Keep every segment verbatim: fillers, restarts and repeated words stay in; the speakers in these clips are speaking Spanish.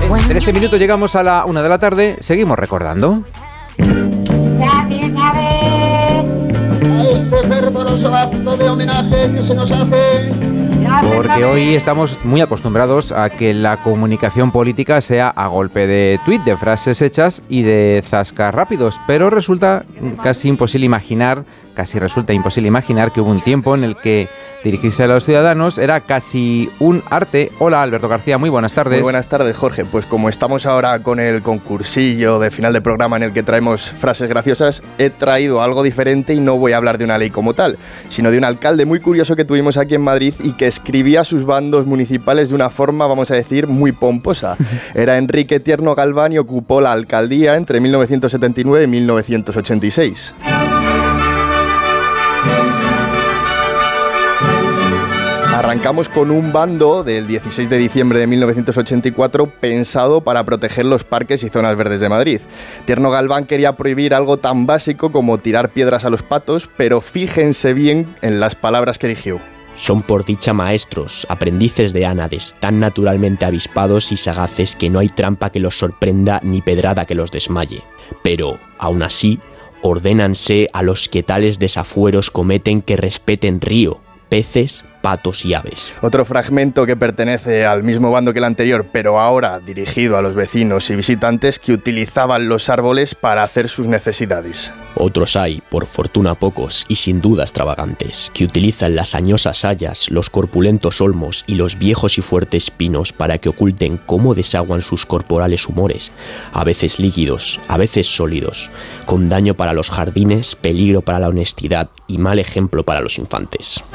En trece minutos llegamos a la una de la tarde, seguimos recordando. Gracias, Abel. Este fervoroso acto de homenaje que se nos hace. Porque hoy estamos muy acostumbrados a que la comunicación política sea a golpe de tuit, de frases hechas y de zascas rápidos, pero resulta casi imposible imaginar, casi resulta imposible imaginar que hubo un tiempo en el que dirigirse a los ciudadanos era casi un arte. Hola, Alberto García, muy buenas tardes. Muy buenas tardes, Jorge. Pues como estamos ahora con el concursillo de final de programa en el que traemos frases graciosas, he traído algo diferente y no voy a hablar de una ley como tal, sino de un alcalde muy curioso que tuvimos aquí en Madrid y que escribía sus bandos municipales de una forma, vamos a decir, muy pomposa. Era Enrique Tierno Galván y ocupó la alcaldía entre mil novecientos setenta y nueve y mil novecientos ochenta y seis. Arrancamos con un bando del dieciséis de diciembre de mil novecientos ochenta y cuatro pensado para proteger los parques y zonas verdes de Madrid. Tierno Galván quería prohibir algo tan básico como tirar piedras a los patos, pero fíjense bien en las palabras que eligió. Son por dicha maestros, aprendices de ánades, tan naturalmente avispados y sagaces que no hay trampa que los sorprenda ni pedrada que los desmaye. Pero, aún así, ordénanse a los que tales desafueros cometen que respeten río, peces, patos y aves. Otro fragmento que pertenece al mismo bando que el anterior, pero ahora dirigido a los vecinos y visitantes que utilizaban los árboles para hacer sus necesidades. Otros hay, por fortuna pocos y sin duda extravagantes, que utilizan las añosas hayas, los corpulentos olmos y los viejos y fuertes pinos para que oculten cómo desaguan sus corporales humores, a veces líquidos, a veces sólidos, con daño para los jardines, peligro para la honestidad y mal ejemplo para los infantes.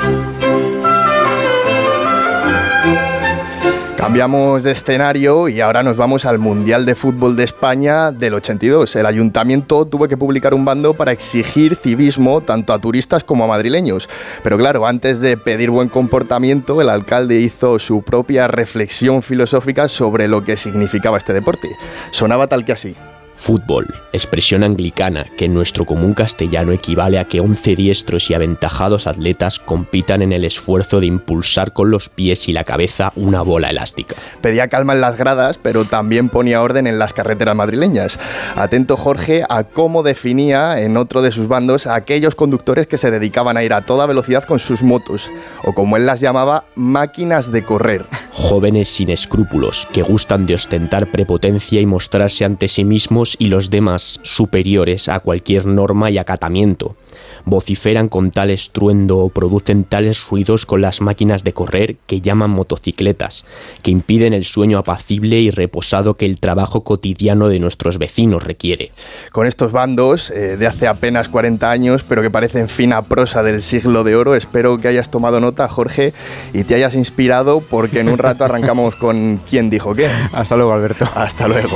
Cambiamos de escenario y ahora nos vamos al Mundial de Fútbol de España del ochenta y dos. El ayuntamiento tuvo que publicar un bando para exigir civismo tanto a turistas como a madrileños. Pero claro, antes de pedir buen comportamiento, el alcalde hizo su propia reflexión filosófica sobre lo que significaba este deporte. Sonaba tal que así. Fútbol, expresión anglicana que en nuestro común castellano equivale a que once diestros y aventajados atletas compitan en el esfuerzo de impulsar con los pies y la cabeza una bola elástica. Pedía calma en las gradas, pero también ponía orden en las carreteras madrileñas. Atento, Jorge, a cómo definía en otro de sus bandos a aquellos conductores que se dedicaban a ir a toda velocidad con sus motos, o como él las llamaba, máquinas de correr. Jóvenes sin escrúpulos, que gustan de ostentar prepotencia y mostrarse ante sí mismos y los demás superiores a cualquier norma y acatamiento. Vociferan con tal estruendo o producen tales ruidos con las máquinas de correr que llaman motocicletas, que impiden el sueño apacible y reposado que el trabajo cotidiano de nuestros vecinos requiere. Con estos bandos eh, de hace apenas cuarenta años, pero que parecen fina prosa del siglo de oro, espero que hayas tomado nota, Jorge, y te hayas inspirado, porque en un rato arrancamos con ¿Quién dijo qué? Hasta luego, Alberto. Hasta luego.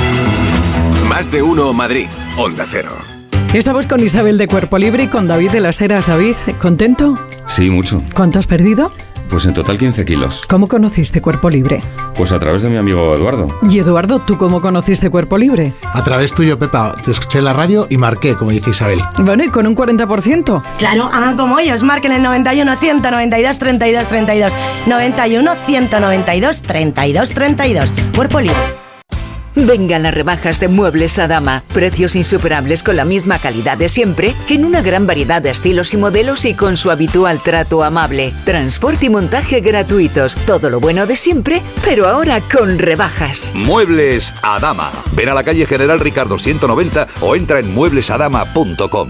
Más de uno Madrid, Onda Cero. Estamos con Isabel de Cuerpo Libre y con David de las Heras. David, ¿contento? Sí, mucho. ¿Cuánto has perdido? Pues en total quince kilos. ¿Cómo conociste Cuerpo Libre? Pues a través de mi amigo Eduardo. Y Eduardo, ¿tú cómo conociste Cuerpo Libre? A través tuyo, Pepa. Te escuché en la radio y marqué, como dice Isabel. Bueno, ¿y con un cuarenta por ciento? Claro, hagan como ellos, marquen el noventa y uno, ciento noventa y dos, treinta y dos, treinta y dos. noventa y uno, ciento noventa y dos, treinta y dos, treinta y dos. Cuerpo Libre. Vengan las rebajas de Muebles Adama. Precios insuperables con la misma calidad de siempre, en una gran variedad de estilos y modelos y con su habitual trato amable. Transporte y montaje gratuitos. Todo lo bueno de siempre, pero ahora con rebajas. Muebles Adama. Ven a la calle General Ricardo ciento noventa o entra en muebles adama punto com.